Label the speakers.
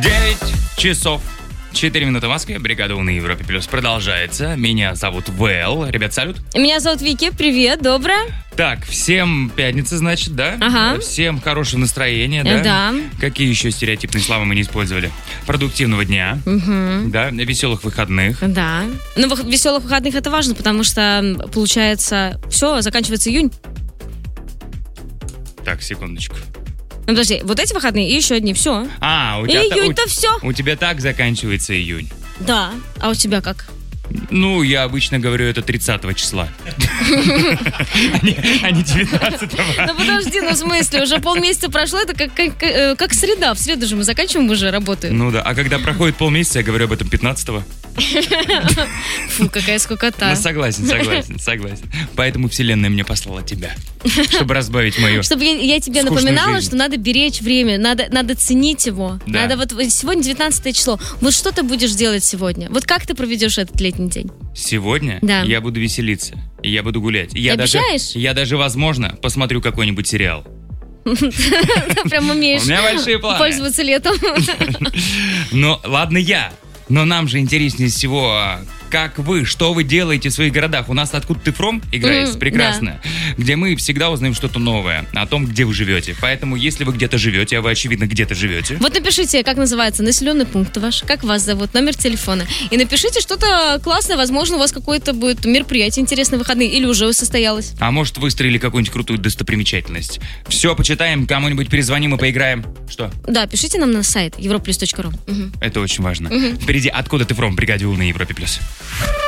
Speaker 1: 9 часов 4 минуты в Москве. Бригада У на Европе Плюс продолжается. Меня зовут Вэл. Ребят, салют.
Speaker 2: Меня зовут Вики. Привет, доброе.
Speaker 1: Так, всем пятница, значит, да?
Speaker 2: Ага.
Speaker 1: Всем хорошего настроения, да?
Speaker 2: Да.
Speaker 1: Какие еще стереотипные слова мы не использовали? Продуктивного дня, да? Веселых выходных.
Speaker 2: Да. Ну, веселых выходных это важно, потому что, получается, все, заканчивается июнь.
Speaker 1: Так, секундочку.
Speaker 2: Ну, подожди, вот эти выходные и еще одни, все.
Speaker 1: У тебя
Speaker 2: Июнь-то все.
Speaker 1: У тебя так заканчивается июнь.
Speaker 2: Да. А у тебя как?
Speaker 1: Ну, я обычно говорю это 30 числа. А не 19-го.
Speaker 2: Ну подожди, ну в смысле, уже полмесяца прошло, это как среда. В среду же мы заканчиваем уже работу.
Speaker 1: Ну да, а когда проходит полмесяца, я говорю об этом 15-го.
Speaker 2: Фу, какая скукота.
Speaker 1: Ну, согласен. Поэтому вселенная мне послала тебя, чтобы разбавить мою
Speaker 2: Чтобы я тебе
Speaker 1: скучную
Speaker 2: напоминала,
Speaker 1: жизнь.
Speaker 2: что надо беречь время, надо ценить его.
Speaker 1: Да.
Speaker 2: Надо вот сегодня 19 число. Вот что ты будешь делать сегодня? Вот как ты проведешь этот летний день?
Speaker 1: Сегодня
Speaker 2: Да.
Speaker 1: я буду веселиться, и я буду гулять. И
Speaker 2: Обещаешь?
Speaker 1: Я даже, возможно, посмотрю какой-нибудь сериал.
Speaker 2: Ты прям умеешь
Speaker 1: У меня большие планы.
Speaker 2: пользоваться летом.
Speaker 1: Ну, ладно но нам же интереснее всего, как вы, что вы делаете в своих городах. У нас «Откуда ты фром» играет прекрасно, где мы всегда узнаем что-то новое о том, где вы живете. Поэтому, если вы где-то живете, а вы, очевидно, где-то живете...
Speaker 2: Вот напишите, как называется населенный пункт ваш, как вас зовут, номер телефона. И напишите что-то классное, возможно, у вас какое-то будет мероприятие интересное в выходные, или уже состоялось.
Speaker 1: А может, выстроили какую-нибудь крутую достопримечательность. Все, почитаем, кому-нибудь перезвоним и поиграем. Что?
Speaker 2: Да, пишите нам на сайт europlus.ru.
Speaker 1: Это очень важно. Впереди «Откуда ты фром» в бригаде У на Европе+.